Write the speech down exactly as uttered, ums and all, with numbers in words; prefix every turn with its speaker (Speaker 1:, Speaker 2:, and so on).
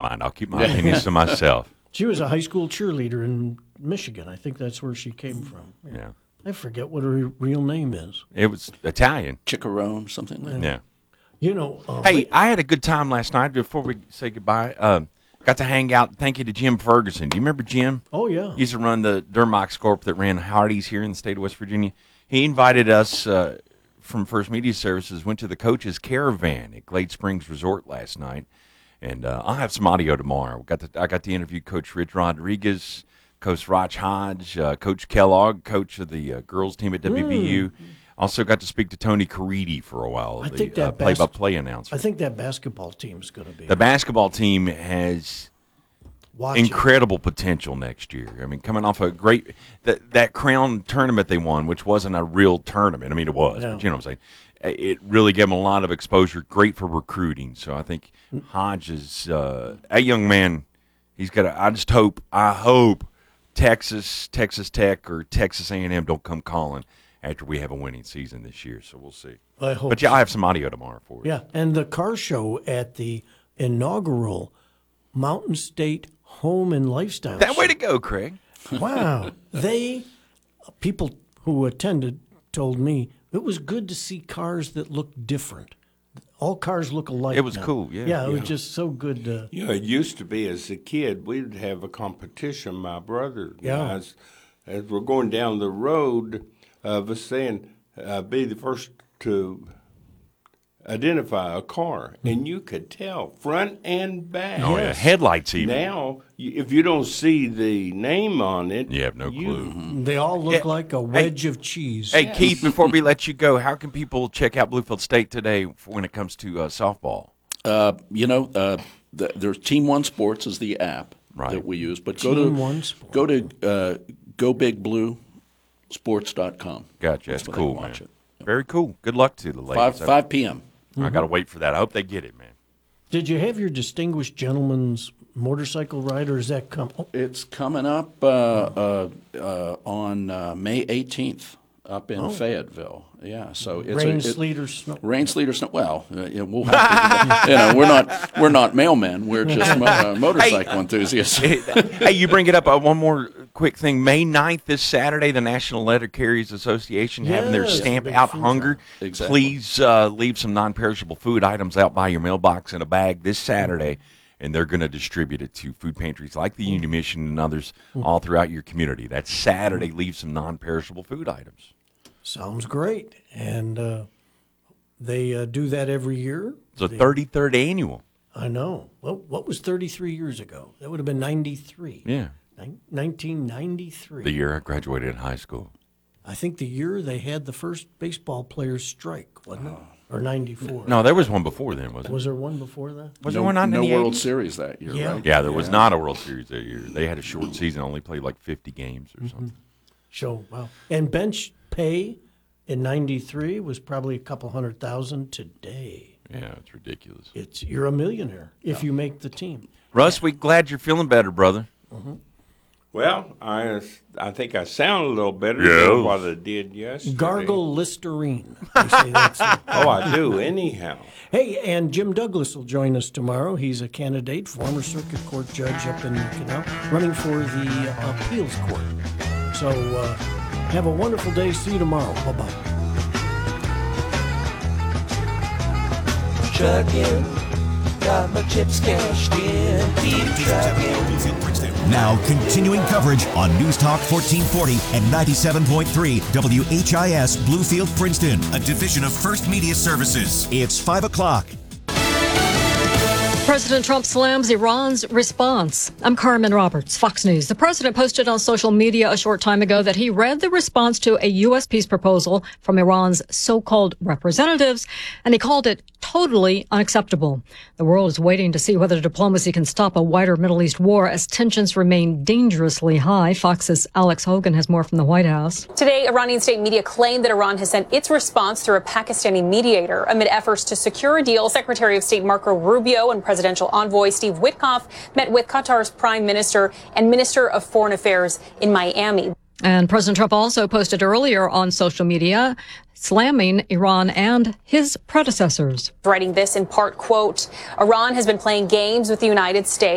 Speaker 1: mind. I'll keep my opinions to myself.
Speaker 2: She was a high school cheerleader in Michigan. I think that's where she came from.
Speaker 1: Yeah. yeah.
Speaker 2: I forget what her real name is.
Speaker 1: It was Italian.
Speaker 3: Chickarone, something like that.
Speaker 1: Yeah.
Speaker 2: You know. Uh,
Speaker 1: hey, I had a good time last night before we say goodbye. Uh, got to hang out. Thank you to Jim Ferguson. Do you remember Jim?
Speaker 2: Oh, yeah.
Speaker 1: He used to run the Dermox Corp that ran Hardee's here in the state of West Virginia. He invited us uh, from First Media Services, went to the Coach's Caravan at Glade Springs Resort last night. And uh, I'll have some audio tomorrow. Got to, I got to interview Coach Rich Rodriguez, Coach Roch Hodge, uh, Coach Kellogg, coach of the uh, girls team at W V U. Mm. Also got to speak to Tony Caridi for a while,
Speaker 2: I
Speaker 1: the
Speaker 2: think that
Speaker 1: uh, play-by-play announcer.
Speaker 2: I think that basketball team's going to be.
Speaker 1: The basketball team has
Speaker 2: Watch
Speaker 1: incredible
Speaker 2: it.
Speaker 1: potential next year. I mean, coming off a great that that Crown tournament they won, which wasn't a real tournament. I mean, it was,
Speaker 2: yeah.
Speaker 1: but you know what I'm saying. It really gave them a lot of exposure. Great for recruiting. So I think Hodge is uh, a young man. He's got. I just hope. I hope Texas, Texas Tech, or Texas A and M don't come calling after we have a winning season this year. So we'll see.
Speaker 2: I hope.
Speaker 1: But yeah,
Speaker 2: so.
Speaker 1: I have some audio tomorrow for you.
Speaker 2: Yeah, and the car show at the inaugural Mountain State Home and Lifestyle.
Speaker 1: That
Speaker 2: show.
Speaker 1: way to go, Craig.
Speaker 2: Wow, they people who attended told me it was good to see cars that look different. All cars look alike.
Speaker 1: It was
Speaker 2: now.
Speaker 1: cool, yeah.
Speaker 2: Yeah, it
Speaker 4: Yeah.
Speaker 2: was just so good. To,
Speaker 4: You know, it used to be as a kid, we'd have a competition, my brother and
Speaker 2: Yeah.
Speaker 4: I, as, as we're going down the road of us saying, uh, be the first to identify a car. And you could tell front and back.
Speaker 1: Oh, yeah. Headlights even.
Speaker 4: Now, y- if you don't see the name on it,
Speaker 1: You have no clue.
Speaker 2: they all look
Speaker 1: Yeah.
Speaker 2: like a wedge of cheese.
Speaker 1: Hey, Keith, before we let you go, how can people check out Bluefield State today when it comes to uh, softball?
Speaker 3: Uh, you know, uh, the, there's Team One Sports is the app
Speaker 1: Right.
Speaker 3: that we use, but go
Speaker 2: Team
Speaker 3: to
Speaker 2: One Sports.
Speaker 3: go to uh, go big blue sports dot com.
Speaker 1: Gotcha. That's
Speaker 3: where they
Speaker 1: cool,
Speaker 3: can
Speaker 1: man.
Speaker 3: watch it.
Speaker 1: Very cool. Good luck to the ladies.
Speaker 3: Five five p.m.
Speaker 1: I got to wait for that. I hope they get it, man.
Speaker 2: Did you have your distinguished gentleman's motorcycle ride, or is that come? Oh,
Speaker 3: It's coming up uh, uh, uh, on uh, May eighteenth up in Fayetteville. Yeah, so it's
Speaker 2: rain,
Speaker 3: a, it,
Speaker 2: sleet, or snow?
Speaker 3: rain, sleet, or snow. Well, uh, yeah, we'll have to, you know, we're not we're not mailmen. We're just mo- uh, motorcycle enthusiasts.
Speaker 1: Hey, you bring it up. Uh, one more quick thing. May ninth, this Saturday, the National Letter Carriers Association having their
Speaker 2: Yes,
Speaker 1: Stamp
Speaker 2: big
Speaker 1: Out
Speaker 2: food
Speaker 1: Hunger.
Speaker 2: drive.
Speaker 3: Exactly.
Speaker 1: Please uh, leave some non-perishable food items out by your mailbox in a bag this Saturday, and they're going to distribute it to food pantries like the Union Mission and others all throughout your community. That's Saturday. Leave some non-perishable food items.
Speaker 2: Sounds great. And uh, they uh, do that every year.
Speaker 1: It's the thirty-third annual.
Speaker 2: I know. Well, what was thirty-three years ago? That would have been ninety-three.
Speaker 1: Yeah.
Speaker 2: Nin- nineteen ninety-three.
Speaker 1: The year I graduated high school.
Speaker 2: I think the year they had the first baseball players strike, wasn't it? Or ninety-four.
Speaker 1: No, there was one before then, wasn't
Speaker 2: Was there one before that?
Speaker 1: Was
Speaker 3: no
Speaker 1: there one not
Speaker 3: no
Speaker 1: in the
Speaker 3: World
Speaker 1: eighties?
Speaker 3: Series that year,
Speaker 2: Yeah.
Speaker 3: right?
Speaker 1: Yeah, there was not a World Series that year. They had a short season, only played like fifty games or something.
Speaker 2: So, wow. And bench pay in ninety-three was probably a couple hundred thousand today.
Speaker 1: Yeah, it's ridiculous.
Speaker 2: It's You're a millionaire if you make the team.
Speaker 1: Russ, we glad you're feeling better, brother.
Speaker 4: well, I, I think I sound a little better
Speaker 1: Yeah.
Speaker 4: than what I did yesterday.
Speaker 2: Gargle Listerine. They say that's it.
Speaker 4: Oh, I do, anyhow.
Speaker 2: Hey, and Jim Douglas will join us tomorrow. He's a candidate, former circuit court judge up in Canal, running for the uh, appeals court. So uh, have a wonderful day. See you tomorrow. Bye-bye.
Speaker 5: Trucking, got my chips cashed in, keep trucking.
Speaker 6: Now continuing coverage on News Talk fourteen forty and ninety-seven point three W H I S Bluefield, Princeton, a division of First Media Services. It's five o'clock.
Speaker 7: President Trump slams Iran's response. I'm Carmen Roberts, Fox News. The president posted on social media a short time ago that he read the response to a U S peace proposal from Iran's so-called representatives, and he called it totally unacceptable. The world is waiting to see whether diplomacy can stop a wider Middle East war as tensions remain dangerously high. Fox's Alex Hogan has more from the White House.
Speaker 8: Today, Iranian state media claimed that Iran has sent its response through a Pakistani mediator amid efforts to secure a deal. Secretary of State Marco Rubio and Presidential Envoy Steve Witkoff met with Qatar's Prime Minister and Minister of Foreign Affairs in Miami.
Speaker 7: And President Trump also posted earlier on social media slamming Iran and his predecessors.
Speaker 8: Writing this in part, quote, Iran has been playing games with the United States.